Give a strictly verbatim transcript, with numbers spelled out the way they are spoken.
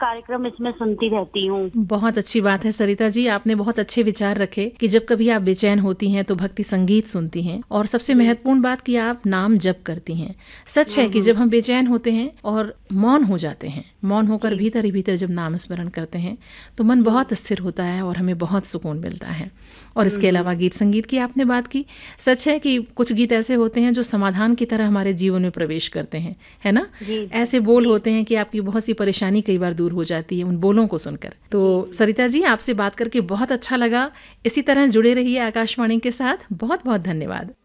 कार्यक्रम इसमें सुनती रहती हूँ। बहुत अच्छी बात है सरिता जी, आपने बहुत अच्छे विचार रखे कि जब कभी आप बेचैन होती हैं तो भक्ति संगीत सुनती हैं, और सबसे महत्वपूर्ण बात कि आप नाम जप करती हैं। सच है कि जब हम बेचैन होते हैं और मौन हो जाते हैं, मौन होकर भीतर ही भीतर जब नाम स्मरण करते हैं तो मन बहुत स्थिर होता है और हमें बहुत सुकून मिलता है। और इसके अलावा गीत संगीत की आपने बात की, सच है कि कुछ गीत ऐसे होते हैं जो समाधान की तरह हमारे जीवन में प्रवेश करते हैं, है ना? ऐसे बोल होते हैं कि आपकी बहुत सी परेशानी कई बार दूर हो जाती है उन बोलों को सुनकर। तो सरिता जी, आपसे बात करके बहुत अच्छा लगा। इसी तरह जुड़े रहिए आकाशवाणी के साथ। बहुत बहुत धन्यवाद।